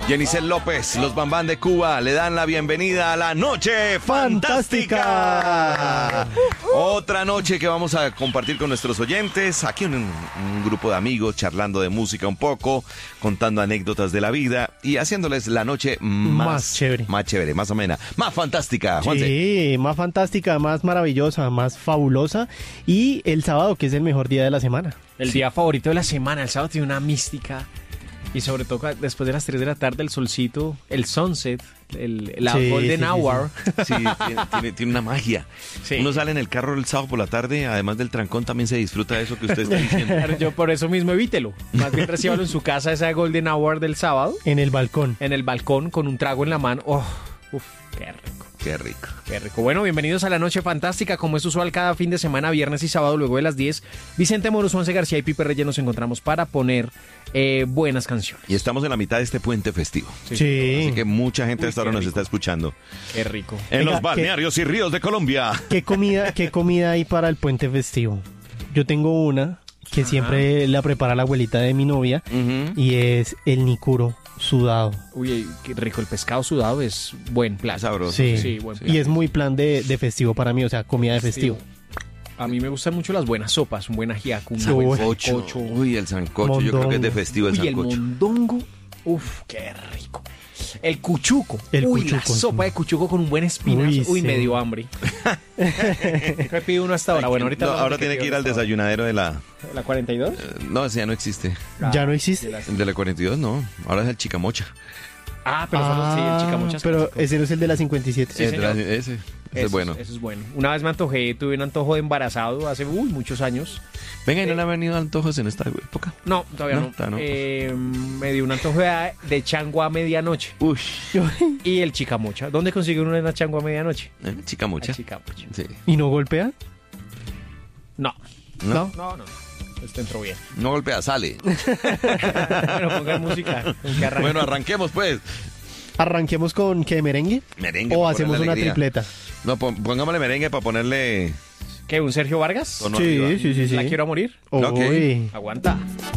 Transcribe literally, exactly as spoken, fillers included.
Yenicel López, los Bambán de Cuba, le dan la bienvenida a la Noche Fantástica. Otra noche que vamos a compartir con nuestros oyentes. Aquí un, un grupo de amigos charlando de música un poco, contando anécdotas de la vida y haciéndoles la noche más, más chévere. Más chévere, más amena, más fantástica, Juanse. Sí, más fantástica, más maravillosa, más fabulosa. Y el sábado, que es el mejor día de la semana. El sí. día favorito de la semana. El sábado tiene una mística. Y sobre todo después de las tres de la tarde, el solcito, el sunset, el, la sí, golden sí, hour. Sí, sí tiene, tiene, tiene una magia. Sí. Uno sale en el carro el sábado por la tarde, además del trancón también se disfruta de eso que usted está diciendo. Pero yo por eso mismo evítelo. Más bien recíbalo en su casa, esa golden hour del sábado. En el balcón. En el balcón con un trago en la mano. Oh, uf, qué rico. Qué rico. Qué rico. Bueno, bienvenidos a la Noche Fantástica. Como es usual cada fin de semana, viernes y sábado, luego de las diez, Vicente Moros, Juanse García y Pipe Reyes nos encontramos para poner eh, buenas canciones. Y estamos en la mitad de este puente festivo. Sí. sí. Así que mucha gente Uy, hasta ahora nos rico. está escuchando. Qué rico. En Venga, los balnearios ¿qué, y ríos de Colombia. ¿Qué comida, qué comida hay para el puente festivo? Yo tengo una que Ajá. siempre la prepara la abuelita de mi novia uh-huh. y es el nicuro sudado. Uy, qué rico, el pescado sudado es buen plan. Sabroso. Sí, sí buen plan. Y es muy plan de, de festivo para mí, o sea, comida de festivo. A mí me gustan mucho las buenas sopas, un buen ajiaco, un Uy, buen sancocho. Uy, el sancocho, mondongo. Yo creo que es de festivo el Uy, sancocho. el mondongo, uf, qué rico. El cuchuco, el uy, cuchuco, la sopa de cuchuco con un buen espinazo. Uy, uy sí. Me dio hambre. ¿Qué pide uno hasta ahora? Bueno, ahorita no, ahora tiene que ir al desayunadero de la... ¿La cuarenta y dos? Uh, no, ese ya no existe. Ah, ¿Ya no existe? El de la cuarenta y dos no, ahora es el chicamocha. Ah, pero ah, solo, sí, el chicamocha. Pero ese no es el de la cincuenta y siete. Sí, ese, ese, ese eso, es bueno. Eso es bueno. Una vez me antojé, tuve un antojo de embarazado hace uy, muchos años. Venga, ¿y no eh, le han venido antojos en esta época? No, todavía no. no. no. Eh, me dio un antojo de, de chango a medianoche. Uy. Y el chicamocha. ¿Dónde consigue uno una chango a medianoche? ¿El chicamocha? El chicamocha. Sí. ¿Y no golpea? No. ¿No? No, no. no. Esto entró bien. No golpea, sale. Bueno, pongan música. Que bueno, arranquemos pues. ¿Arranquemos con qué, merengue? Merengue. ¿O hacemos una tripleta? No, pongámosle merengue para ponerle... ¿Qué, un Sergio Vargas? Sí, sí, sí, sí. ¿La quiero a morir? Okay. Aguanta.